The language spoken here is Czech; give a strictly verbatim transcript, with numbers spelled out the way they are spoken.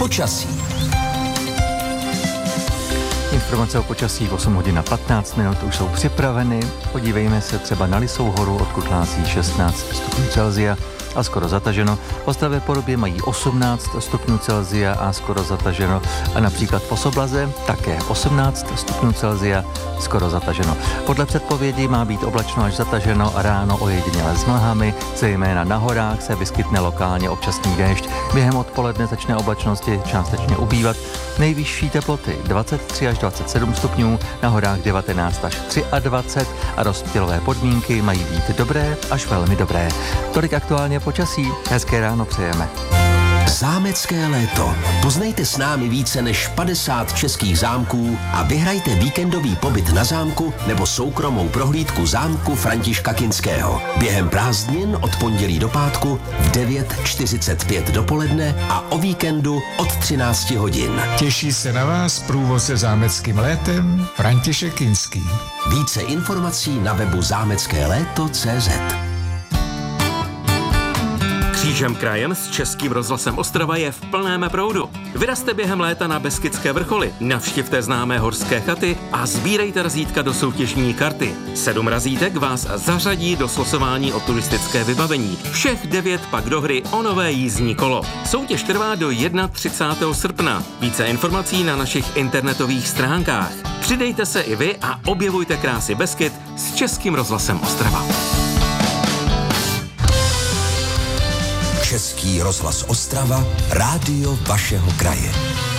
Počasí. Informace o počasí v osm hodin a patnáct minut už jsou připraveny. Podívejme se třeba na Lisou horu, odkud hlásí šestnáct stupňů Celsia a skoro zataženo. V Ostravě Porubě mají osmnáct stupňů Celsia a skoro zataženo. A například v Osoblaze také osmnáct stupňů Celsia, skoro zataženo. Podle předpovědi má být oblačno až zataženo a ráno ojediněle s mlhami, zejména na horách se vyskytne lokálně občasný déšť. Během odpoledne začne oblačnosti částečně ubývat. Nejvyšší teploty dvacet tři až dvacet sedm stupňů, na horách devatenáct až dvacet tři a rozptylové podmínky mají být dobré až velmi dobré. Tolik aktuálně počasí. Hezké ráno přejeme. Zámecké léto. Poznejte s námi více než padesát českých zámků a vyhrajte víkendový pobyt na zámku nebo soukromou prohlídku zámku Františka Kinského. Během prázdnin od pondělí do pátku v devět čtyřicet pět dopoledne a o víkendu od třináct hodin. Těší se na vás průvodce zámeckým létem František Kinský. Více informací na webu zámecké léto tečka cé zet. Křížem krajem s Českým rozhlasem Ostrava je v plném proudu. Vyrazte během léta na Beskydské vrcholy, navštivte známé horské chaty a sbírejte razítka do soutěžní karty. Sedm razítek vás zařadí do slosování o turistické vybavení. Všech devět pak do hry o nové jízdní kolo. Soutěž trvá do třicátého prvního srpna. Více informací na našich internetových stránkách. Přidejte se i vy a objevujte krásy Beskyd s Českým rozhlasem Ostrava. Český rozhlas Ostrava, rádio vašeho kraje.